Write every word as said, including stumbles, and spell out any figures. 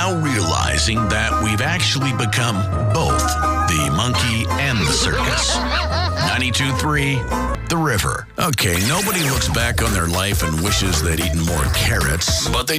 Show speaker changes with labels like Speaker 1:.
Speaker 1: now realizing that we've actually become both the monkey and the circus. ninety-two point three The River. Okay, nobody looks back on their life and wishes they'd eaten more carrots, but they